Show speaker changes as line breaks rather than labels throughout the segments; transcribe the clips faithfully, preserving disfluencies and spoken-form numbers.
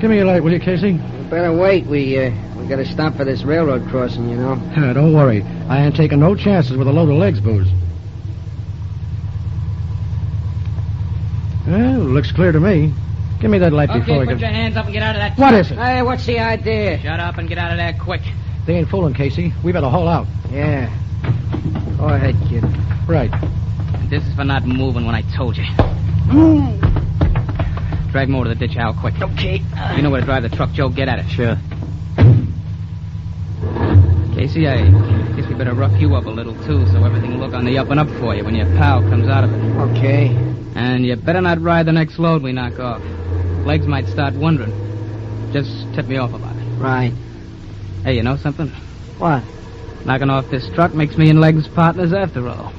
Give me a light, will you, Casey?
We better wait. We, uh, we gotta stop for this railroad crossing, you know.
Uh, don't worry. I ain't taking no chances with a load of legs booze. Well, looks clear to me. Give me that light
Okay,
before I
put
get...
your hands up and get out of that
What
truck.
is it?
Hey, what's the idea?
Shut up and get out of there quick.
They ain't fooling, Casey. We better haul out.
Yeah. Go ahead, kid.
Right.
This is for not moving when I told you. Drag him over to the ditch, Al, quick.
Okay.
You know where to drive the truck, Joe. Get at it.
Sure.
Casey, I guess we better rough you up a little, too, so everything will look on the up and up for you when your pal comes out of it.
Okay.
And you better not ride the next load we knock off. Legs might start wondering. Just tip me off about it.
Right.
Hey, you know something?
What?
Knocking off this truck makes me and Legs partners after all.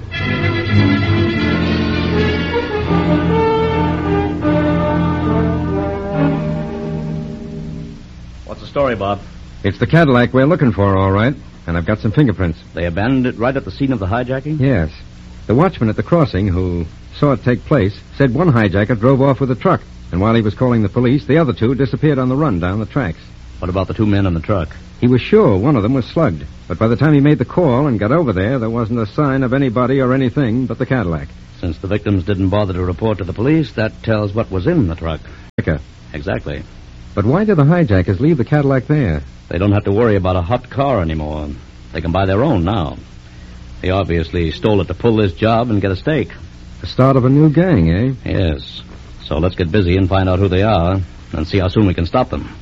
What's the story, Bob?
It's the Cadillac we're looking for, all right. And I've got some fingerprints.
They abandoned it right at the scene of the hijacking?
Yes. The watchman at the crossing who saw it take place said one hijacker drove off with a truck. And while he was calling the police, the other two disappeared on the run down the tracks.
What about the two men in the truck?
He was sure one of them was slugged. But by the time he made the call and got over there, there wasn't a sign of anybody or anything but the Cadillac.
Since the victims didn't bother to report to the police, that tells what was in the truck. Exactly.
But why did the hijackers leave the Cadillac there?
They don't have to worry about a hot car anymore. They can buy their own now. They obviously stole it to pull this job and get a stake.
The start of a new gang, eh?
Yes. So let's get busy and find out who they are and see how soon we can stop them.